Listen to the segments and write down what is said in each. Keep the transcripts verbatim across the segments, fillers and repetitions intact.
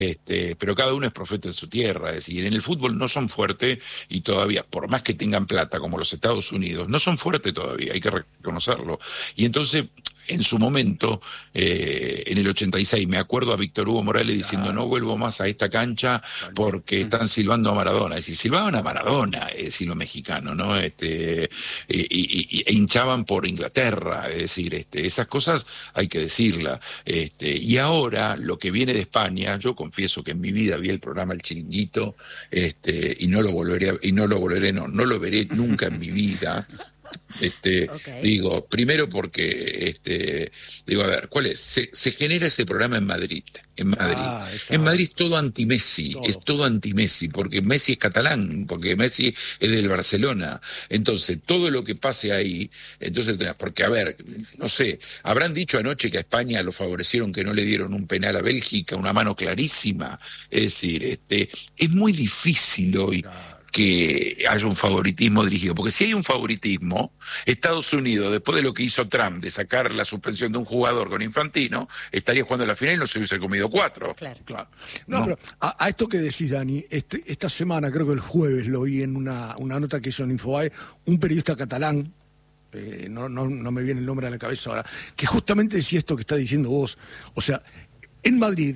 Este, pero cada uno es profeta en su tierra, es decir, en el fútbol no son fuertes y todavía, por más que tengan plata como los Estados Unidos, no son fuertes todavía, hay que reconocerlo. Y entonces, en su momento, eh, en el ochenta y seis, me acuerdo a Víctor Hugo Morales diciendo, Claro. no vuelvo más a esta cancha porque están silbando a Maradona. Es decir, silbaban a Maradona, es decir, los mexicanos, ¿no? Este, y, y- y- e hinchaban por Inglaterra, es decir, este, esas cosas hay que decirlas. Este, y ahora, lo que viene de España, yo confieso que en mi vida vi el programa El Chiringuito, este, y no lo volveré, a- y no lo volveré, no, no lo veré nunca en mi vida. Este, Okay. digo, primero porque, este, digo, a ver, ¿cuál es? Se, se genera ese programa en Madrid, en Madrid. Ah, exacto. En Madrid es todo anti-Messi, Todo. es todo anti-Messi, porque Messi es catalán, porque Messi es del Barcelona. Entonces, todo lo que pase ahí, entonces, porque, a ver, no sé, habrán dicho anoche que a España lo favorecieron, que no le dieron un penal a Bélgica, una mano clarísima. Es decir, este, es muy difícil hoy que haya un favoritismo dirigido, porque si hay un favoritismo, Estados Unidos, después de lo que hizo Trump, de sacar la suspensión de un jugador con Infantino, estaría jugando la final y no se hubiese comido cuatro. Claro. Claro. No, No. pero a, a esto que decís, Dani, este, esta semana, creo que el jueves, lo vi en una, una nota que hizo en Infobae, un periodista catalán, eh, no, no, no me viene el nombre a la cabeza ahora, que justamente decía esto que está diciendo vos. O sea, en Madrid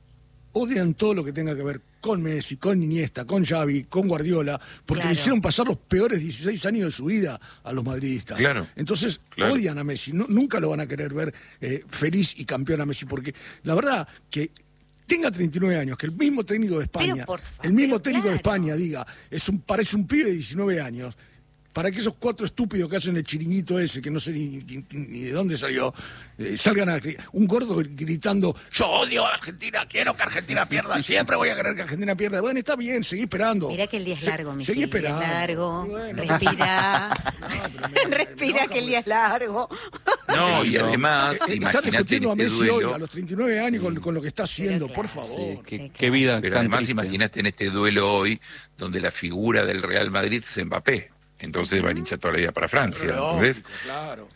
odian todo lo que tenga que ver con Messi, con Iniesta, con Xavi, con Guardiola, porque Claro. le hicieron pasar los peores dieciséis años de su vida a los madridistas. Claro, Entonces, claro. odian a Messi, no- nunca lo van a querer ver eh, feliz y campeón a Messi, porque la verdad que tenga treinta y nueve años, que el mismo técnico de España, Pero, por favor, el mismo pero técnico de claro. España diga, es un, parece un pibe de diecinueve años, para que esos cuatro estúpidos que hacen el chiringuito ese, que no sé ni, ni- ni de dónde salió, eh, salgan a... Un gordo gritando, yo odio a Argentina, quiero que Argentina pierda, siempre voy a querer que Argentina pierda. Bueno, está bien, seguí esperando. Mirá que el día es Se- largo, mi Seguí Gil, el día es esperando. largo. Bueno. Respira. No, pero me- me Respira enoja que el día es porque- largo. No, y además, Eh, eh, Están imagínate discutiendo a en este Messi hoy, duelo, a los treinta y nueve años, con, con lo que está haciendo, por claro. favor. Sí, qué, Sí, qué claro. vida pero tan además triste. imagínate en este duelo hoy, donde la figura del Real Madrid es Mbappé. Entonces van a hinchar toda la vida para Francia, Pero ¿entendés? lógico, claro.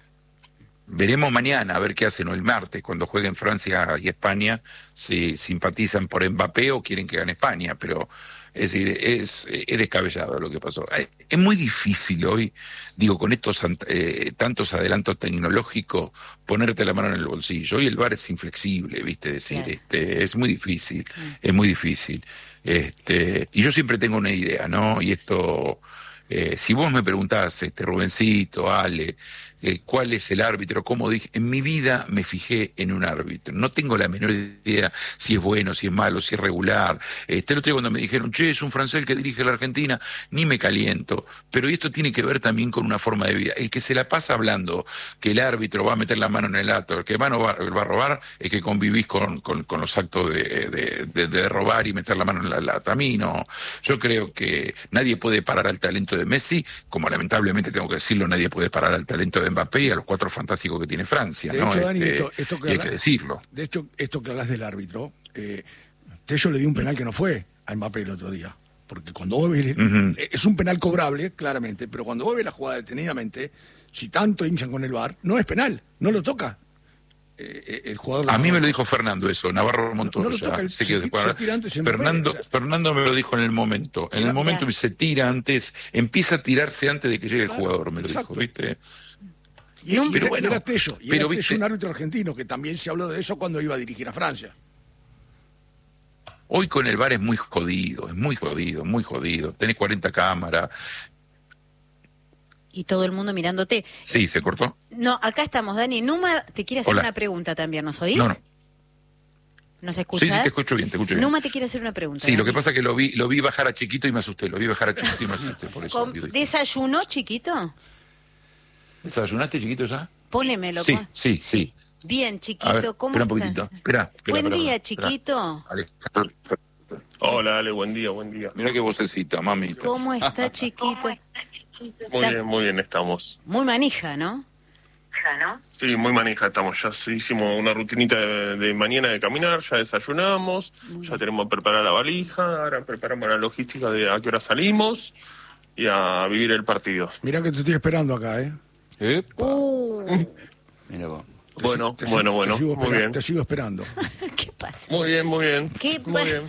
Veremos mañana a ver qué hacen, o el martes, cuando jueguen Francia y España, si simpatizan por Mbappé o quieren que gane España, pero es decir, es, es descabellado lo que pasó. Es, es muy difícil hoy, digo, con estos eh, tantos adelantos tecnológicos, ponerte la mano en el bolsillo. Hoy el V A R es inflexible, ¿viste? Es decir, Claro. este, es muy difícil, es muy difícil. Este, y yo siempre tengo una idea, ¿no? Y esto... Eh, si vos me preguntás, este, Rubencito, Ale, eh, cuál es el árbitro, cómo dije, en mi vida me fijé en un árbitro. No tengo la menor idea si es bueno, si es malo, si es regular. Este, el otro día cuando me dijeron, che, es un francés que dirige la Argentina, ni me caliento. Pero esto tiene que ver también con una forma de vida. El que se la pasa hablando que el árbitro va a meter la mano en el acto, el que mano va, va a robar, es que convivís con, con, con los actos de, de, de, de robar y meter la mano en la lata. A mí no. Yo creo que nadie puede parar al talento de Messi, como lamentablemente tengo que decirlo, nadie puede parar al talento de Mbappé y a los cuatro fantásticos que tiene Francia, De ¿no? hecho, Dani, Este, esto, esto que y hay habla- que decirlo. De hecho, esto que hablas del árbitro, eh, Tello le dio un penal que no fue a Mbappé el otro día. Porque cuando vos ves, Ujú. es un penal cobrable, claramente, pero cuando vos ves la jugada detenidamente, si tanto hinchan con el V A R, no es penal, no lo toca eh, el jugador. de A mí me lo Marruecos. dijo Fernando eso, Navarro Montoro. no lo ya, toca el- sé se- que se después- tira antes Mbappé, Fernando, o sea. Fernando me lo dijo en el momento. En Mira, el momento mira. se tira antes, empieza a tirarse antes de que llegue el Claro, jugador, me lo exacto. dijo, ¿viste? Y, y Pero era, y bueno, era Tello, y pero era viste- Tello, un árbitro argentino, que también se habló de eso cuando iba a dirigir a Francia. Hoy con el V A R es muy jodido, es muy jodido, muy jodido. Tenés cuarenta cámaras. Y todo el mundo mirándote. Sí, ¿se cortó? No, acá estamos, Dani. Numa te quiere hacer Hola. una pregunta también, ¿nos oís? No, no. ¿Nos escuchás? Sí, sí, te escucho bien, te escucho bien. Numa te quiere hacer una pregunta. Sí, lo que Dani. pasa es que lo vi, lo vi bajar a chiquito y me asusté, lo vi bajar a chiquito y me asusté, por eso. ¿Con- pido disculpas. ¿Desayunó, chiquito? ¿Desayunaste, chiquito, ya? Pólemelo. Sí, pa. sí, sí. Bien, A chiquito, ver, ¿cómo espera un estás? poquitito. Espera, espera, Buen espera, día, espera. chiquito. Ale. Hola, Ale, buen día, buen día. Mirá qué vocecita, mamita. ¿Cómo está, chiquito? Muy Está- bien, muy bien estamos. Muy manija, ¿no? Sí, muy manija estamos. Ya sí hicimos una rutinita de, de mañana de caminar, ya desayunamos, ya tenemos que preparar la valija, ahora preparamos la logística de a qué hora salimos y a vivir el partido. Mirá que te estoy esperando acá, ¿eh? Epa, Uh, mira vos. Te Bueno, si- te si- bueno, te bueno, sigo muy espera- bien. Te sigo esperando. ¿Qué pasa? Muy bien, muy bien. ¿Qué Muy pa- bien.